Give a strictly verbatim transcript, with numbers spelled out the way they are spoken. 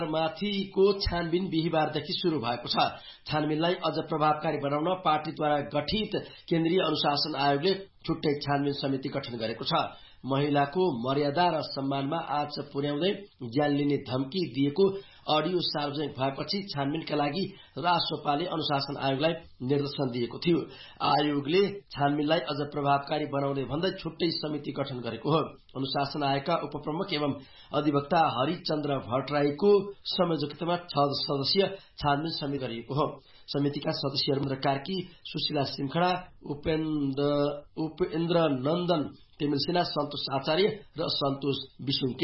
माथिको छानबिन बिहीबारदेखि शुरू भएको छ। छानबिनलाई अझ प्रभावकारी बनाउन पार्टीद्वारा गठित केन्द्रीय अनुशासन आयोगले छुट्टै छानबिन समिति गठन गरेको छ। महिलाको मर्यादा र सम्मानमा आँच पुर्याउँदै ज्यान लिने धम्की दिएको अडियो सार्वजनिक भएपछि छानबिनका लागि रासोपाले अनुशासन आयोगलाई निर्देशन दिएको थियो। आयोगले छानबिनलाई अझ प्रभावकारी बनाउँदै भन्दै छुट्टै समिति गठन गरेको हो। अनुशासन आयोगका उपप्रमुख एवं अधिवक्ता हरिचन्द्र भट्टराईको संयोजकतामा छ सदस्यीय छानबिन समिति गरिएको हो। समितिका सदस्यहरू कार्की, सुशीला सिमखडा, उपेन्द्र उपेन्द्र नन्दन तिमिल सिन्हा, सन्तोष आचार्य र सन्तोष विसुङके